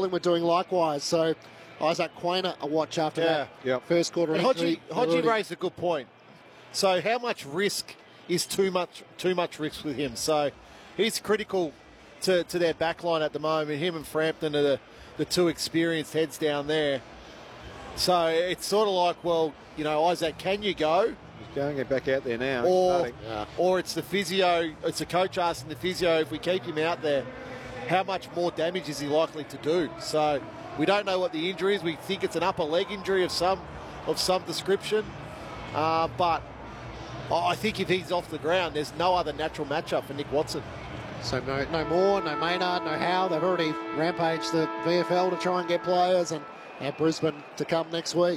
Collingwood doing likewise. So Isaac Quainer a watch after that first quarter. And Hodgie raised a good point. So how much risk is too much risk with him? So he's critical to their backline at the moment. Him and Frampton are the two experienced heads down there. So it's sort of like, well, you know, Isaac, can you go? He's going to get back out there now. Or it's the physio, it's the coach asking the physio, if we keep him out there, how much more damage is he likely to do? So we don't know what the injury is. We think it's an upper leg injury of some description. But I think if he's off the ground, there's no other natural matchup for Nick Watson. So no Moore, no Maynard, no Howe. They've already rampaged the VFL to try and get players, and Brisbane to come next week.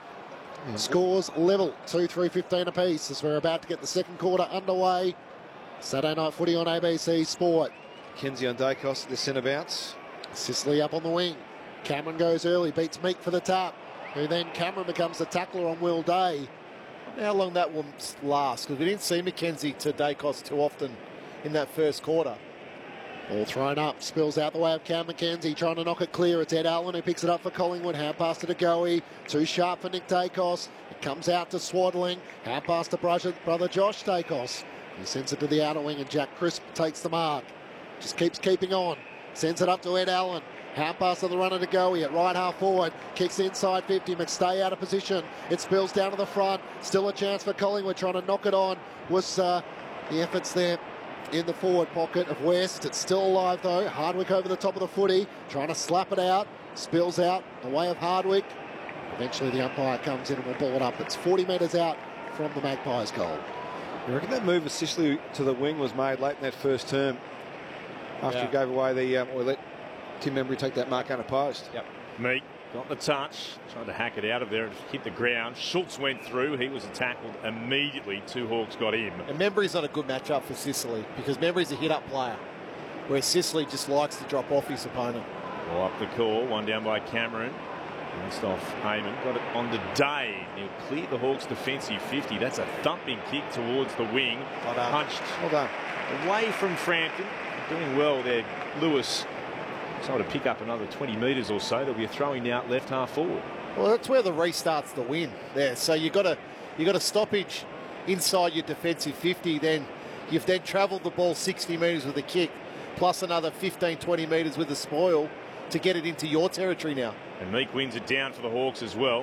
Scores level, 2-3-15 apiece as we're about to get the second quarter underway. Saturday night footy on ABC Sport. Kenzie on Dacos at the centre bounce. Sicily up on the wing. Cameron goes early, beats Meek for the tap, who then Cameron becomes the tackler on Will Day. How long that will last, because we didn't see Mackenzie to Dacos too often in that first quarter. All thrown up, spills out the way of Cam Mackenzie, trying to knock it clear. It's Ed Allen who picks it up for Collingwood. Hand pass to Goey, too sharp for Nick Dacos. It comes out to Swaddling. Hand pass to brother Josh Dacos. He sends it to the outer wing and Jack Crisp takes the mark. Just keeps keeping on. Sends it up to Ed Allen. Hand pass to the runner to Goey at right half forward. Kicks inside 50. McStay out of position. It spills down to the front. Still a chance for Collingwood trying to knock it on. Was the efforts there in the forward pocket of West. It's still alive though. Hardwick over the top of the footy. Trying to slap it out. Spills out the way of Hardwick. Eventually the umpire comes in and will ball it up. It's 40 metres out from the Magpies' goal. You reckon that move of Sicily to the wing was made late in that first term after he gave away the, or let Tim Embry take that mark unopposed? Yep. Meek got the touch, tried to hack it out of there and hit the ground. Schultz went through. He was tackled immediately. Two Hawks got him. And Membry's not a good matchup for Sicily because Membry's a hit-up player, where Sicily just likes to drop off his opponent. Well, up the call, one down by Cameron. Missed off Heyman, got it on the day. He'll clear the Hawks' defensive 50. That's a thumping kick towards the wing. Punched away from Frampton. Doing well there, Lewis. So to pick up another 20 metres or so, there'll be a throwing out left half forward. Well, that's where the restart's the win there. So you got a stoppage inside your defensive 50. Then you've travelled the ball 60 metres with a kick, plus another 15, 20 metres with a spoil to get it into your territory now. And Meek wins it down for the Hawks as well.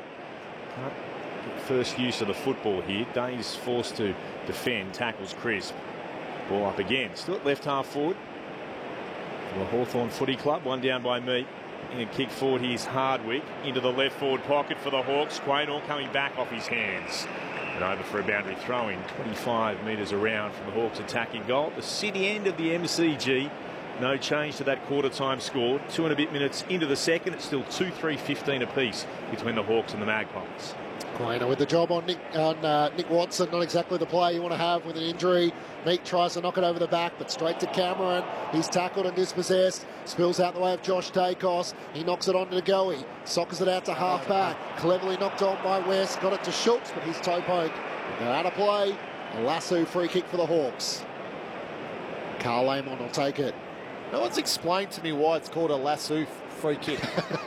First use of the football here. Day's forced to defend, tackles Crisp. Ball up again. Still at left half forward. The Hawthorn Footy Club, one down by Meek. And kick forward, here's Hardwick into the left forward pocket for the Hawks. Quaynor coming back off his hands. And over for a boundary throw-in, 25 metres around from the Hawks attacking goal. The city end of the MCG. No change to that quarter time score. 2 and a bit minutes into the second. It's still 2-3-15 apiece between the Hawks and the Magpies. Quaynor with the job on Nick Watson. Not exactly the player you want to have with an injury. Meek tries to knock it over the back, but straight to Cameron. He's tackled and dispossessed. Spills out the way of Josh Dacos. He knocks it on to Goey. Sockers it out to half back. Cleverly knocked on by West. Got it to Schultz, but he's toe poked. They're out of play. A lasso free kick for the Hawks. Carl Amon will take it. No one's explained to me why it's called a lasso free kick.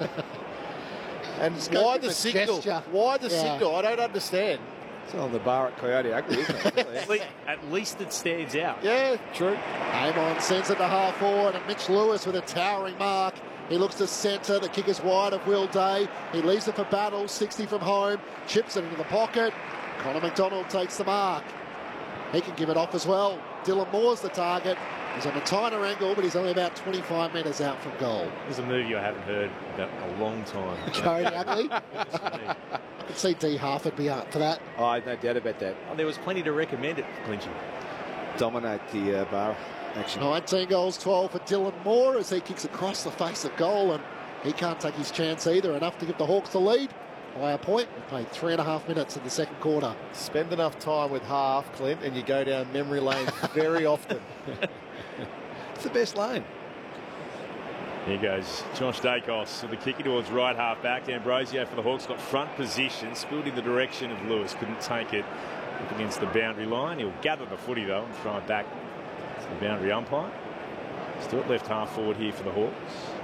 And why the signal? Gesture. Why the signal? I don't understand. It's on the bar at Coyote Ugly, isn't it? At least it stands out. Yeah, true. Amon sends it to half forward, and Mitch Lewis with a towering mark. He looks to centre. The kick is wide of Will Day. He leaves it for Battle, 60 from home. Chips it into the pocket. Connor McDonald takes the mark. He can give it off as well. Dylan Moore's the target. He's on a tighter angle, but he's only about 25 metres out from goal. There's a movie I haven't heard about a long time. Coyote Ugly. I could see D. Harford be up for that. Oh, no doubt about that. Oh, there was plenty to recommend it, Clinchy. Dominate the bar action. 19 goals, 12 for Dylan Moore as he kicks across the face of goal, and he can't take his chance either. Enough to give the Hawks the lead by a point. We played 3.5 minutes in the second quarter. Spend enough time with half, Clint, and you go down memory lane very often. It's the best lane. Here goes Josh Dacos with the kick towards right half back. Ambrosio for the Hawks got front position, spilled in the direction of Lewis, couldn't take it up against the boundary line. He'll gather the footy though and throw it back to the boundary umpire. Still at left half forward here for the Hawks.